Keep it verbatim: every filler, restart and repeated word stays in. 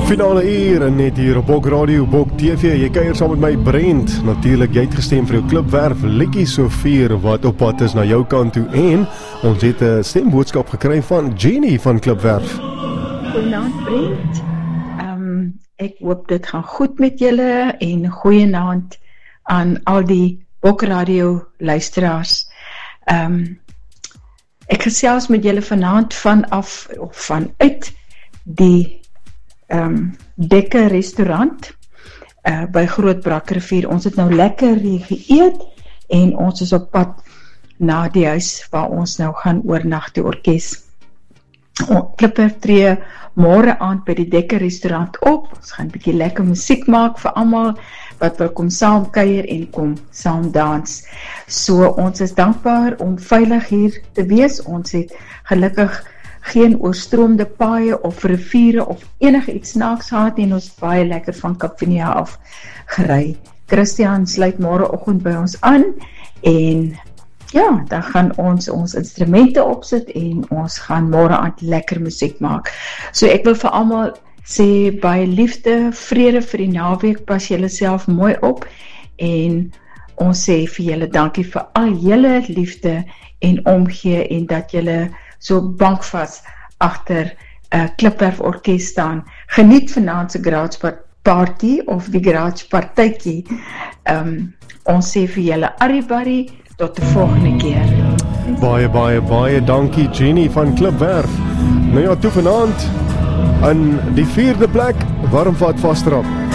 Finale uur en net hier op Bok Radio, Bok T V. Jy kuier saam met my Brent. Natuurlik, jy het gestem vir jou Klipwerf Likkie so vier wat op pad is na jou kant toe. En ons het 'n stemboodskap gekry van Jenny van Klipwerf. Goeienaand Brent. Um, ek hoop dit gaan goed met julle en goeienaand aan al die Bok Radio luisteraars. Um, ek gesels met julle vanaand vanaf of vanuit die um, Dekker restaurant uh, by Groot Brakrivier. Ons het nou lekker geëet en ons is op pad na die huis waar ons nou gaan oornag die orkes. Klipwerf tree môre aand by die Dekker restaurant op. Ons gaan 'n bietjie lekker musiek maak vir almal wat wil kom saam kuier en kom saam dans. So ons is dankbaar om veilig hier te wees. Ons het gelukkig geen oorstroomde paaie of riviere of enige iets snaaks gehad en ons baie lekker van Kapvinia af gery. Christian sluit môreoggend by ons aan en ja, dan gaan ons ons instrumente opsit en ons gaan môre aand lekker musiek maak. So ek wil vir almal sê baie liefde, vrede vir die naweek, pas julle self mooi op en ons sê vir julle dankie vir al julle liefde en omgee en dat julle so bankvas agter 'n uh, Klipwerf orkes staan. Geniet vanaand se garage party of die garage partytjie. Um, ons sê vir julle arribari, tot die volgende keer. Baie, baie, baie dankie Jenny van Klipwerf. Nou ja, toe vanaand in die vierde plek, warm vat vasdrap.